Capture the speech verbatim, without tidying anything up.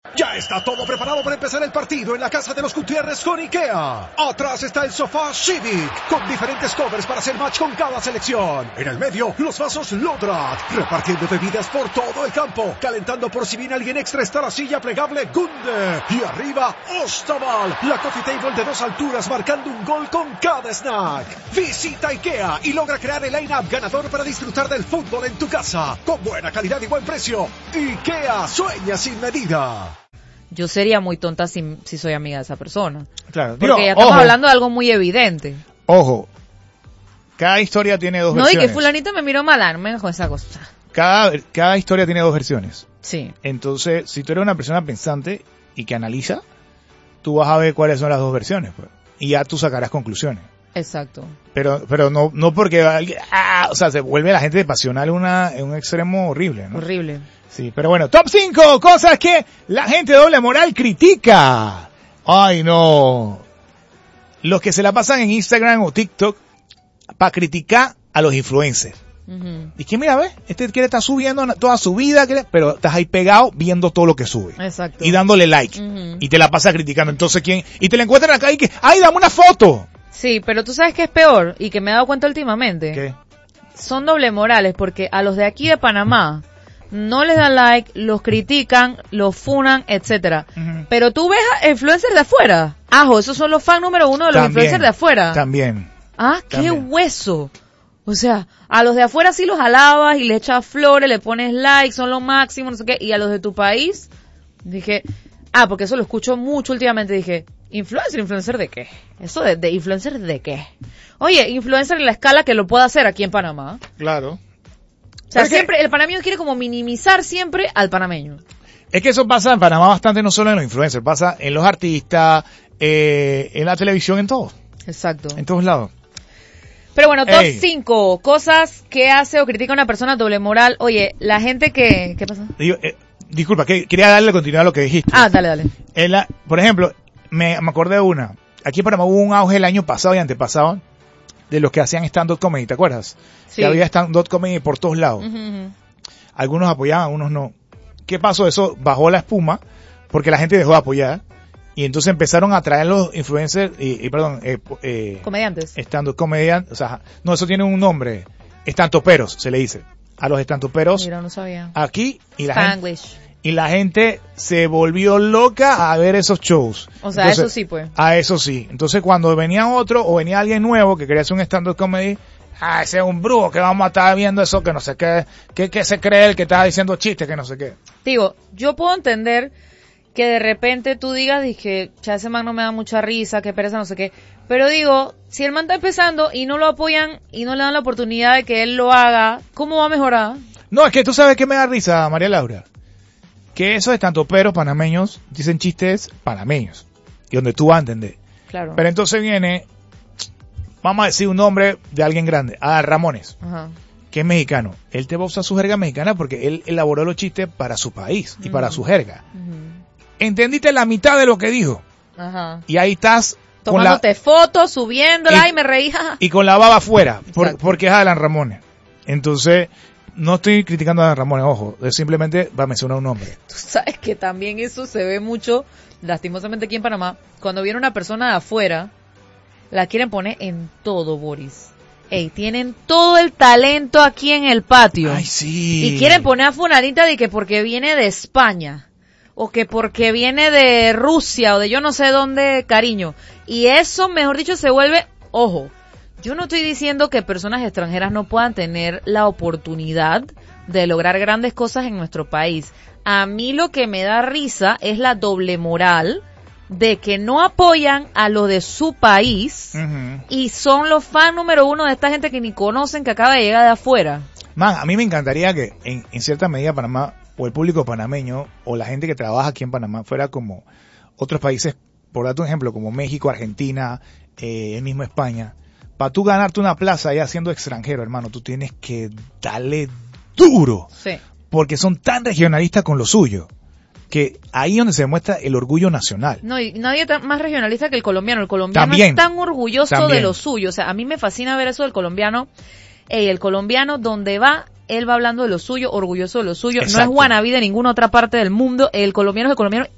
Ya está todo preparado para empezar el partido en la casa de los Gutiérrez con IKEA. Atrás está el sofá Civic, con diferentes covers para hacer match con cada selección. En el medio, los vasos Lodrat, repartiendo bebidas por todo el campo. Calentando por si viene alguien extra está la silla plegable Gunde. Y arriba, Ostaval, la coffee table de dos alturas marcando un gol con cada snack. Visita IKEA y logra crear el line-up ganador para disfrutar del fútbol en tu casa. Con buena calidad y buen precio. IKEA, sueña sin medida. Yo sería muy tonta si, si soy amiga de esa persona. Claro. Porque Digo, ya estamos ojo, hablando de algo muy evidente. Ojo, cada historia tiene dos No, versiones. y que fulanito me miró mal, no me dejó esa cosa. Cada, cada historia tiene dos versiones. Sí. Entonces, si tú eres una persona pensante y que analiza, tú vas a ver cuáles son las dos versiones, pues. Y ya tú sacarás conclusiones. Exacto. Pero pero no no porque alguien, ah, o sea, se vuelve la gente pasional una, en un extremo horrible, ¿no? Horrible. Sí, pero bueno, top cinco cosas que la gente de doble moral critica. Ay, no. Los que se la pasan en Instagram o TikTok para criticar a los influencers. Uh-huh. Y que mira, ¿ves? Este quiere estar subiendo toda su vida, quiere, pero estás ahí pegado viendo todo lo que sube. Exacto. Y dándole like. Uh-huh. Y te la pasa criticando. Entonces, ¿quién? Y te la encuentran acá y que, ¡ay, dame una foto! Sí, pero tú sabes que es peor y que me he dado cuenta últimamente. ¿Qué? Son doble morales porque a los de aquí de Panamá no les dan like, los critican, los funan, etcétera. Uh-huh. Pero tú ves a influencers de afuera. Ajo, esos son los fans número uno de los También, influencers de afuera. También. Ah, qué También. hueso. O sea, a los de afuera sí los alabas y le echas flores, le pones like, son lo máximo, no sé qué. Y a los de tu país, dije, ah, porque eso lo escucho mucho últimamente, dije, ¿influencer? ¿Influencer de qué? Eso de, de influencer de qué. Oye, influencer en la escala que lo pueda hacer aquí en Panamá. Claro. O sea, Porque siempre, el panameño quiere como minimizar siempre al panameño. es que eso pasa en Panamá bastante, no solo en los influencers, pasa en los artistas, eh, en la televisión, en todo. Exacto. En todos lados. Pero bueno, top Ey. cinco cosas que hace o critica una persona doble moral. Oye, la gente que... ¿Qué pasa? Digo, eh, disculpa, que quería darle continuidad a lo que dijiste. Ah, dale, dale. En la, por ejemplo, me, me acordé de una. Aquí en Panamá hubo un auge el año pasado y antepasado de los que hacían stand-up comedy, ¿te acuerdas? Sí. Que había stand-up comedy por todos lados. Uh-huh, uh-huh. Algunos apoyaban, algunos no. ¿Qué pasó? Eso bajó la espuma porque la gente dejó de apoyar y entonces empezaron a traer los influencers y, y perdón, eh, eh, Comediantes. stand-up comedian, o sea, no, eso tiene un nombre, estantoperos se le dice, a los estantoperos Mira, no sabía. aquí y la gente, Spanglish. y la gente se volvió loca a ver esos shows. O sea, Entonces, eso sí, pues. a eso sí. Entonces cuando venía otro o venía alguien nuevo que quería hacer un stand-up comedy, ah, ese es un brujo que vamos a estar viendo eso, que no sé qué, que, que se cree el que está diciendo chistes, que no sé qué. Digo, yo puedo entender que de repente tú digas, dije, ya ese man no me da mucha risa, que pereza, no sé qué. Pero digo, si el man está empezando y no lo apoyan y no le dan la oportunidad de que él lo haga, ¿cómo va a mejorar? No, es que tú sabes que me da risa, María Laura. Que esos estantoperos panameños dicen chistes panameños. Y donde tú vas a entender. Claro. Pero entonces viene, vamos a decir un nombre de alguien grande, Adal Ramones, Ajá. que es mexicano. Él te va a usar su jerga mexicana porque él elaboró los chistes para su país y Uh-huh. para su jerga. Uh-huh. Entendiste la mitad de lo que dijo. Ajá. Y ahí estás con la, Tomándote fotos, subiéndola Y- y, me reí. jaja. y con la baba afuera, por- Exacto. porque es Adal Ramones. Entonces, no estoy criticando a Adal Ramones, ojo, es simplemente va a mencionar un nombre. Tú sabes que también eso se ve mucho, lastimosamente aquí en Panamá, cuando viene una persona de afuera, la quieren poner en todo, Boris. Ey, tienen todo el talento aquí en el patio. Ay, sí. Y quieren poner a fulanita de que porque viene de España, o que porque viene de Rusia, o de yo no sé dónde, cariño. Y eso, mejor dicho, se vuelve, ojo, yo no estoy diciendo que personas extranjeras no puedan tener la oportunidad de lograr grandes cosas en nuestro país. A mí lo que me da risa es la doble moral de que no apoyan a lo de su país Ujú. y son los fans número uno de esta gente que ni conocen, que acaba de llegar de afuera. Man, a mí me encantaría que en, en cierta medida Panamá, o el público panameño, o la gente que trabaja aquí en Panamá, fuera como otros países, por darte un ejemplo, como México, Argentina, eh, el mismo España. Para tú ganarte una plaza ya siendo extranjero, hermano, tú tienes que darle duro. Sí. Porque son tan regionalistas con lo suyo, que ahí es donde se demuestra el orgullo nacional. No, y nadie tan más regionalista que el colombiano. El colombiano También. es tan orgulloso También. de lo suyo. O sea, a mí me fascina ver eso del colombiano. Ey, el colombiano, donde va, él va hablando de lo suyo, orgulloso de lo suyo. Exacto. No es wannabe de ninguna otra parte del mundo. El colombiano es el colombiano